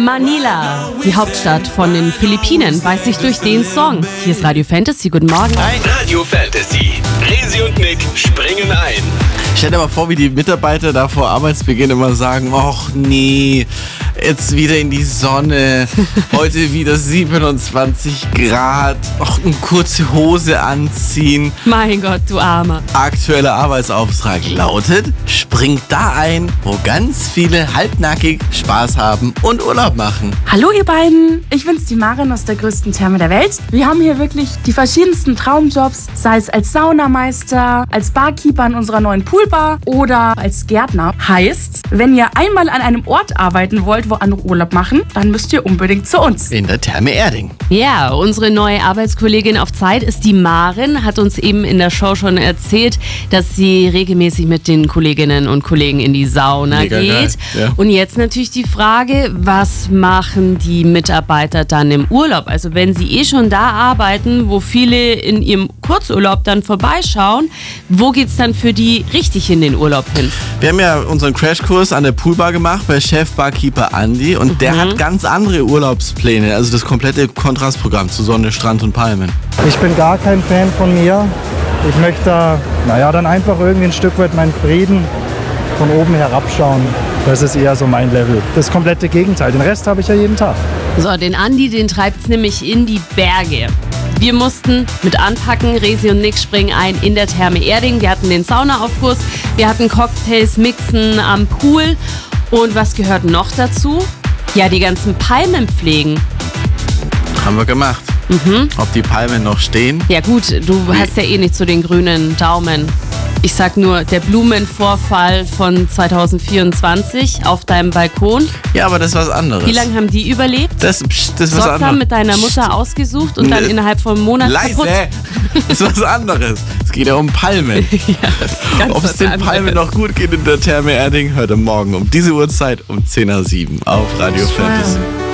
Manila, die Hauptstadt von den Philippinen, weiß sich durch den Song. Hier ist Radio Fantasy, guten Morgen. Radio Fantasy, Resi und Nick springen ein. Stell dir mal vor, wie die Mitarbeiter da vor Arbeitsbeginn immer sagen, ach nee, jetzt wieder in die Sonne, heute wieder 27 Grad, ach, eine kurze Hose anziehen. Mein Gott, du Armer. Aktueller Arbeitsauftrag lautet, springt da ein, wo ganz viele halbnackig Spaß haben und Urlaub machen. Hallo ihr beiden, ich bin's, die Maren aus der größten Therme der Welt. Wir haben hier wirklich die verschiedensten Traumjobs, sei es als Saunameister, als Barkeeper in unserer neuen Poolbar oder als Gärtner. Heißt, wenn ihr einmal an einem Ort arbeiten wollt, wo andere Urlaub machen, dann müsst ihr unbedingt zu uns. In der Therme Erding. Ja, unsere neue Arbeitskollegin auf Zeit ist die Maren, hat uns eben in der Show schon erzählt, dass sie regelmäßig mit den Kolleginnen und Kollegen in die Sauna Mega geht. geil, ja. Und jetzt natürlich die Frage, was machen die Mitarbeiter dann im Urlaub? Also wenn sie eh schon da arbeiten, wo viele in ihrem Kurzurlaub dann vorbeischauen, wo geht's dann für die richtig in den Urlaub hin? Wir haben ja unseren Crashkurs an der Poolbar gemacht bei Chef-Barkeeper Andi und der hat ganz andere Urlaubspläne, also das komplette Kontrastprogramm zu Sonne, Strand und Palmen. Ich bin gar kein Fan von mir. Ich möchte dann einfach irgendwie ein Stück weit meinen Frieden von oben herabschauen. Das ist eher so mein Level. Das komplette Gegenteil. Den Rest habe ich ja jeden Tag. So, den Andi, den treibt's nämlich in die Berge. Wir mussten mit anpacken, Resi und Nick springen ein in der Therme Erding. Wir hatten den Saunaaufguss, wir hatten Cocktails mixen am Pool. Und was gehört noch dazu? Ja, die ganzen Palmen pflegen. Haben wir gemacht. Ob die Palmen noch stehen? Ja gut, du hast ja eh nicht so den grünen Daumen. Ich sag nur, der Blumenvorfall von 2024 auf deinem Balkon. Ja, aber das ist was anderes. Wie lange haben die überlebt? Das ist was Sorgsam anderes. mit deiner Mutter ausgesucht und dann innerhalb von einem Monat kaputt. Leise! Das ist was anderes. Es geht ja um Palmen. Ob es den Palmen noch gut geht in der Therme Erding, hört ihr morgen um diese Uhrzeit um 10:07 auf Radio Fantasy.